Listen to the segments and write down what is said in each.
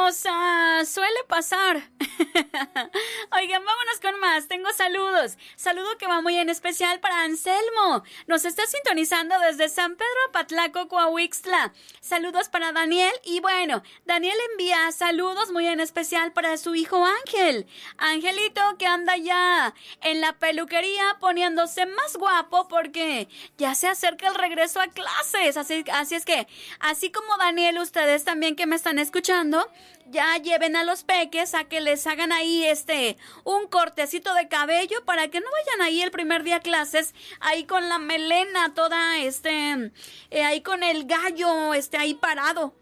suele pasar. Oigan, vámonos con más. Tengo saludos. Saludo que va muy en especial para Anselmo. Nos está sintonizando desde San Pedro Apatlaco, Coahuixtla. Saludos para Daniel. Y bueno, Daniel envía saludos muy en especial para su hijo Ángel. Angelito, que anda ya en la peluquería poniéndose más guapo porque ya se acerca el regreso a clases. Así es que, así como Daniel, ustedes también que me están escuchando, ya lleven a los peques a que les hagan ahí un cortecito de cabello para que no vayan ahí el primer día a clases ahí con la melena toda ahí con el gallo ahí parado.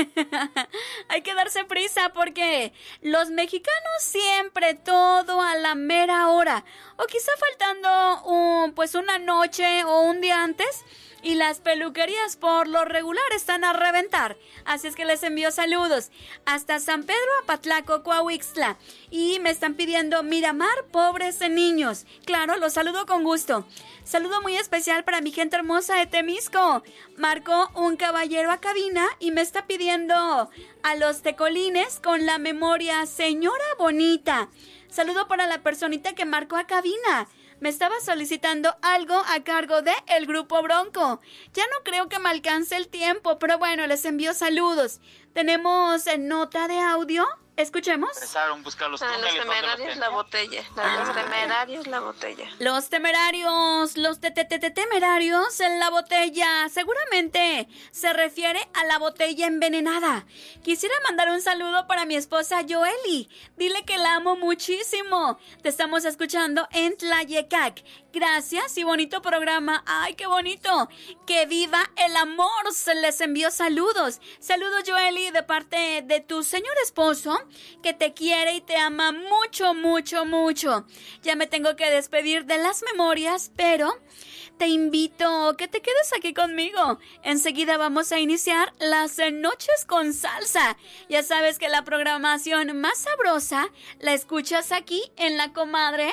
Hay que darse prisa porque los mexicanos siempre todo a la mera hora, o quizá faltando pues una noche o un día antes. Y las peluquerías por lo regular están a reventar. Así es que les envío saludos hasta San Pedro Apatlaco, Coahuixtla. Y me están pidiendo Miramar, pobres niños. Claro, los saludo con gusto. Saludo muy especial para mi gente hermosa de Temisco. Marcó un caballero a cabina y me está pidiendo a los tecolines con la memoria Señora Bonita. Saludo para la personita que marcó a cabina. Me estaba solicitando algo a cargo de el Grupo Bronco. Ya no creo que me alcance el tiempo, pero bueno, les envío saludos. Tenemos nota de audio. Escuchemos. Empezaron a buscar los túneles. Los temerarios, la botella. Los temerarios, la botella. Los temerarios, los temerarios en la botella. Seguramente se refiere a la botella envenenada. Quisiera mandar un saludo para mi esposa Joely. Dile que la amo muchísimo. Te estamos escuchando en Tlayecac. Gracias y bonito programa. ¡Ay, qué bonito! ¡Que viva el amor! Se les envió saludos. Saludos, Joely, de parte de tu señor esposo, que te quiere y te ama mucho, mucho, mucho. Ya me tengo que despedir de las memorias, pero te invito a que te quedes aquí conmigo. Enseguida vamos a iniciar las noches con salsa. Ya sabes que la programación más sabrosa la escuchas aquí en La Comadre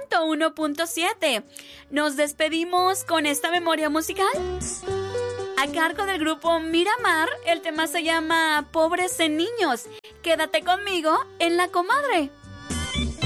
101.7. Nos despedimos con esta memoria musical a cargo del grupo Miramar. El tema se llama Pobres Niños. Quédate conmigo en La Comadre.